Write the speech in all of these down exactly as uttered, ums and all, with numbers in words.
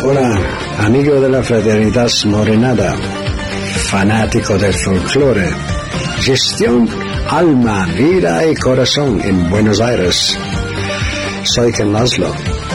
Hola, amigo de la Fraternidad Morenada, fanático del folclore, gestión alma, vida y corazón en Buenos Aires. Soy Ken Laszlo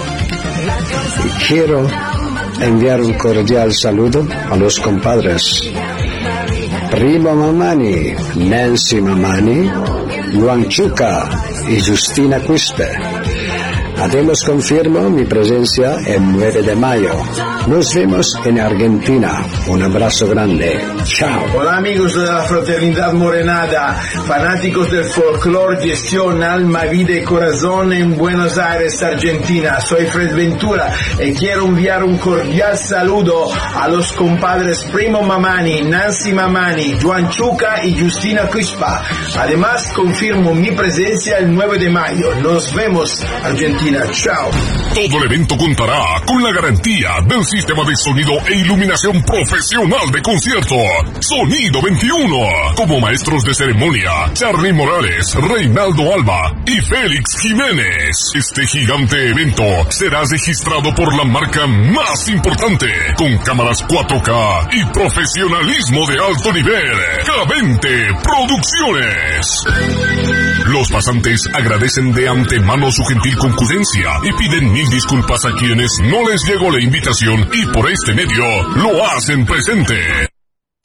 y quiero enviar un cordial saludo a los compadres Primo Mamani, Nancy Mamani, Luan Chuca y Justina Quispe. Además confirmo mi presencia el nueve de mayo. Nos vemos en Argentina. Un abrazo grande. Chao. Hola amigos de la Fraternidad Morenada, fanáticos del folclore, gestión, alma, vida y corazón en Buenos Aires, Argentina. Soy Fred Ventura y quiero enviar un cordial saludo a los compadres Primo Mamani, Nancy Mamani, Juan Chuca y Justina Quispa. Además confirmo mi presencia el nueve de mayo. Nos vemos, Argentina. Chao. Todo el evento contará con la garantía del sistema de sonido e iluminación profesional de concierto Sonido veintiuno, como maestros de ceremonia Charly Morales, Reinaldo Alba y Félix Jiménez. Este gigante evento será registrado por la marca más importante, con cámaras cuatro K y profesionalismo de alto nivel, K veinte Producciones. Los pasantes agradecen de antemano su gentil concurrencia y piden mil disculpas a quienes no les llegó la invitación y por este medio lo hacen presente.